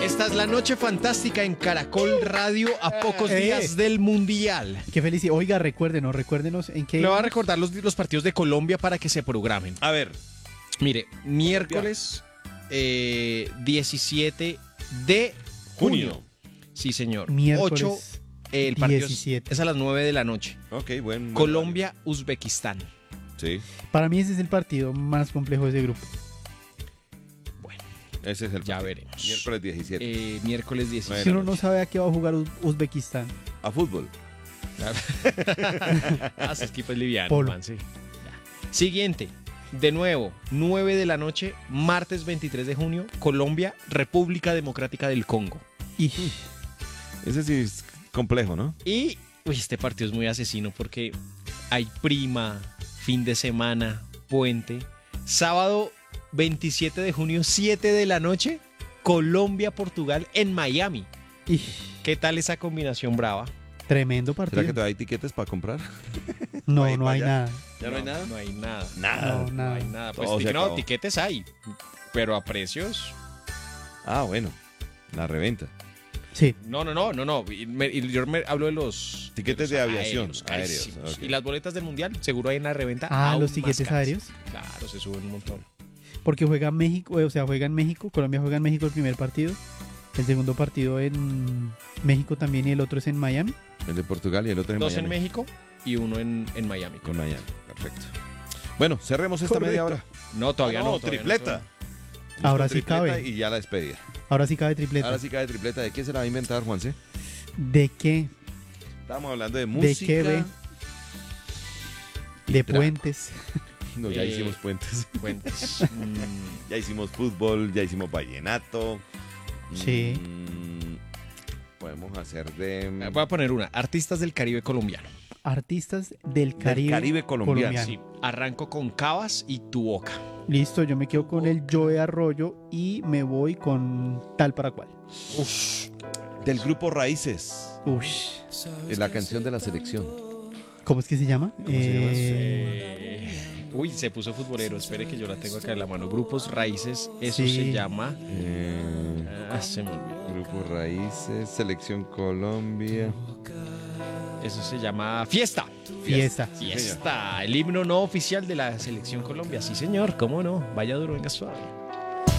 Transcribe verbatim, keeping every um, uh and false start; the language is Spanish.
Esta es la noche fantástica en Caracol Radio a pocos Eh. días del Mundial. Qué felicidad. Oiga, recuérdenos, recuérdenos en qué. Le voy a recordar los, los partidos de Colombia para que se programen. A ver, Mire, miércoles eh, diecisiete de junio. junio. Sí, señor. Miércoles ocho, el partido es- diecisiete. es a las nueve de la noche. Ok, buen. Colombia, Uzbekistán. Sí, Para mí ese es el partido más complejo de ese grupo. Bueno, ese es el. ya partido. veremos. Miércoles diecisiete. Eh, miércoles diecisiete. Si uno no sabe a qué va a jugar Uz- Uzbekistán. A fútbol. Ah, ese equipo es liviano, Polo. man, sí. Ya. Siguiente. De nuevo, nueve de la noche, martes veintitrés de junio, Colombia, República Democrática del Congo. Y Ese sí es complejo, ¿no? Y uy, este partido es muy asesino porque hay prima, fin de semana, puente. Sábado veintisiete de junio, siete de la noche, Colombia-Portugal en Miami. y ¿Qué tal esa combinación brava? tremendo ¿Será partido. que te da etiquetes para comprar? No, Ahí, no hay para allá. nada. ¿Ya no hay nada? No hay nada. Nada. No, No nada. hay nada. Pues Todo se tic- no, acabó. tiquetes hay, pero a precios. Ah, bueno. La reventa. Sí. No, no, no, no, no. Y me- y yo me hablo de los Tiquetes de aviación, aéreos, aéreos, carísimos. ok. Y las boletas del mundial, seguro hay en la reventa. Ah, aún los más tiquetes caras. aéreos. Claro, se suben un montón. Porque juega México, eh, o sea, juega en México. Colombia juega en México el primer partido. El segundo partido en México también y el otro es en Miami. El de Portugal y el otro en Dos Miami. en México y uno en, en Miami. En Miami. Perfecto. Bueno, cerremos esta Correcto. media hora. No, todavía Ah, no. no, todavía tripleta. no. Ahora sí Tripleta cabe. Y ya la despedida. Ahora sí cabe tripleta. Ahora sí cabe tripleta. ¿De qué se la va a inventar, Juanse? ¿De qué? Estábamos hablando de ¿De música. qué ve? y De trago. puentes. No, ya Eh, hicimos puentes. Cuentas. Mm, Ya hicimos fútbol, ya hicimos vallenato. Sí. Mm, podemos hacer de... voy a poner una. Artistas del Caribe colombiano. Artistas del Caribe, Caribe colombiano. colombiano. Sí. Arranco con Cabas y Tu Boca. Listo, yo me quedo con el Joe Arroyo y me voy con tal para cual. Del grupo Raíces. Ush. Es la canción de la selección. ¿Cómo es que se llama? ¿Cómo se llama? Eh, uy, se puso futbolero. Espere que yo la tengo acá en la mano. Grupos Raíces. Eso Sí. se llama. Eh, Ah, se me olvidó. grupo Raíces, Selección Colombia. Eso se llama Fiesta. Fiesta. Fiesta. El himno no oficial de la Selección Colombia. Sí, señor. ¿Cómo no? Vaya duro, venga suave.